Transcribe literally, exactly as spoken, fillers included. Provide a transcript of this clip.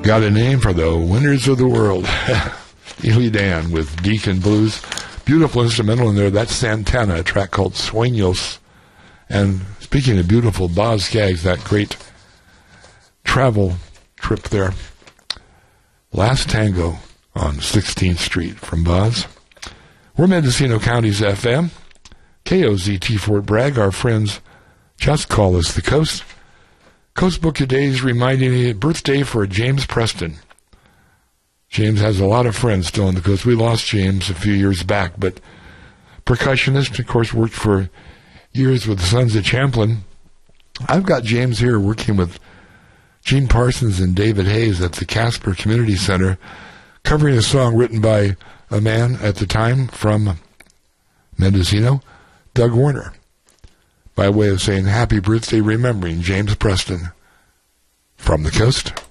Got a name for the winners of the world. Steely Dan with Deacon Blues. Beautiful instrumental in there. That's Santana, a track called Sueños. And speaking of beautiful, Boz Scaggs, that great travel trip there. Last Tango on sixteenth Street from Boz. We're Mendocino County's F M. K O Z T Fort Bragg. Our friends just call us the Coast. Coast Book today is reminding me birthday for James Preston. James has a lot of friends still on the coast. We lost James a few years back, but percussionist, of course, worked for years with the Sons of Champlain. I've got James here working with Gene Parsons and David Hayes at the Casper Community Center, covering a song written by a man at the time from Mendocino, Doug Warner, by way of saying happy birthday, remembering James Preston from the coast.